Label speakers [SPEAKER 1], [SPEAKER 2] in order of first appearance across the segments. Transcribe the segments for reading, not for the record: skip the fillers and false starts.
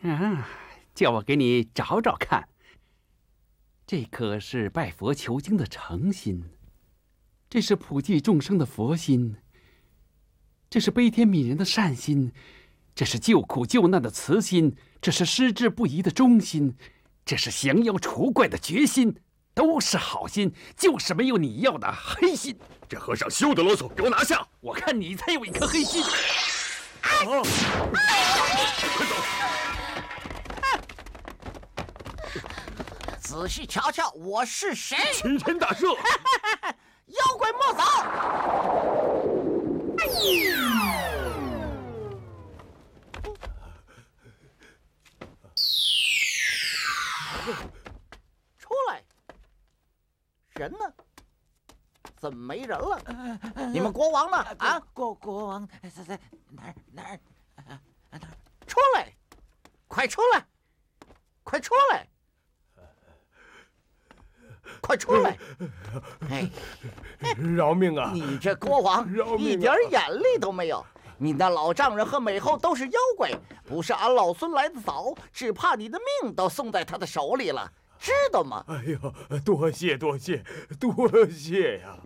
[SPEAKER 1] 啊，叫我给你找找看。这可是拜佛求经的诚心，这是普济众生的佛心，这是悲天悯人的善心，这是救苦救难的慈心，这是矢志不移的忠心，这是降妖除怪的决心，都是好心，就是没有你要的黑心。
[SPEAKER 2] 这和尚休得啰嗦，给我拿下！
[SPEAKER 1] 我看你才有一颗黑心。
[SPEAKER 2] 快走！
[SPEAKER 3] 仔细瞧瞧，我是谁？
[SPEAKER 2] 齐天大圣！
[SPEAKER 3] 妖怪莫走！出来！人呢？怎么没人了？你们国王呢？啊，
[SPEAKER 4] 国王在哪儿？
[SPEAKER 3] 出来！快出来！快出来！快出来！哎，
[SPEAKER 2] 饶命啊！
[SPEAKER 3] 你这国王一点眼力都没有。你那老丈人和美后都是妖怪，不是俺老孙来得早，只怕你的命都送在他的手里了，知道吗？
[SPEAKER 2] 哎呦，多谢呀！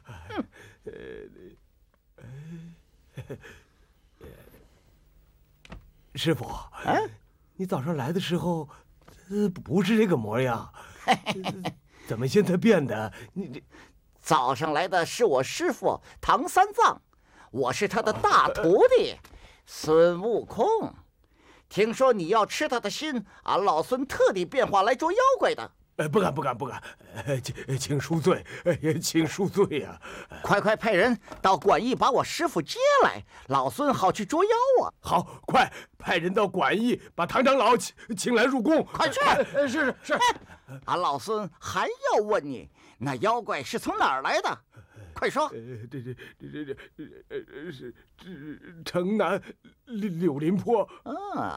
[SPEAKER 2] 师傅，你早上来的时候，不是这个模样，怎么现在变得你？
[SPEAKER 3] 早上来的是我师傅唐三藏，我是他的大徒弟孙悟空。听说你要吃他的心，俺老孙特地变化来捉妖怪的。
[SPEAKER 2] 不敢，请恕罪，请恕罪呀！
[SPEAKER 3] 快派人到馆驿把我师傅接来，老孙好去捉妖啊！
[SPEAKER 2] 好，快派人到馆驿把唐长老请来入宫。
[SPEAKER 3] 快去！
[SPEAKER 2] 是。
[SPEAKER 3] 俺老孙还要问你，那妖怪是从哪儿来的？快说！
[SPEAKER 2] 这城南柳林坡。
[SPEAKER 3] 啊。